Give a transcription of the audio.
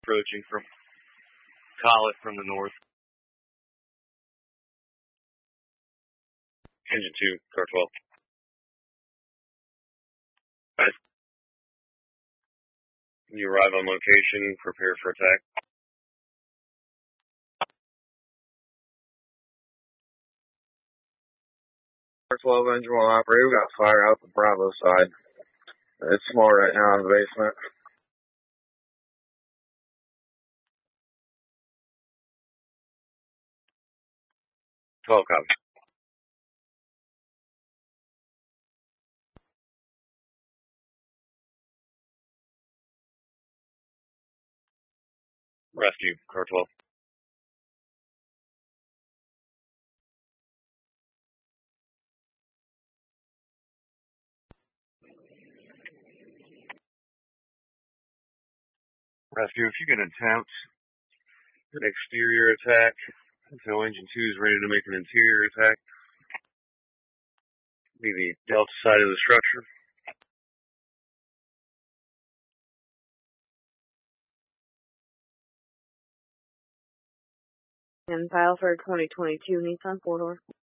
approaching from Collet from the north. Engine 2, car 12. Right. You arrive on location, prepare for attack. Car 12, engine 1 operator, we got fire out the Bravo side. It's small right now in the basement. Copy. Rescue, car 12. Rescue, if you can attempt an exterior attack until engine 2 is ready to make an interior attack, be the delta side of the structure. And file for 2022 Nissan 4-door.